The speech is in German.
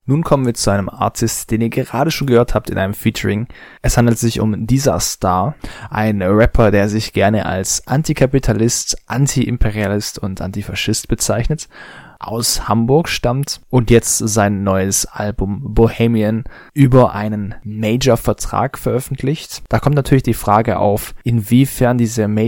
Nun kommen wir zu einem Artist, den ihr gerade schon gehört habt in einem Featuring. Es handelt sich um Disarstar, ein Rapper, der sich gerne als Antikapitalist, Anti-Imperialist und Antifaschist bezeichnet, aus Hamburg stammt und jetzt sein neues Album Bohemian über einen Major-Vertrag veröffentlicht. Da kommt natürlich die Frage auf, inwiefern diese Major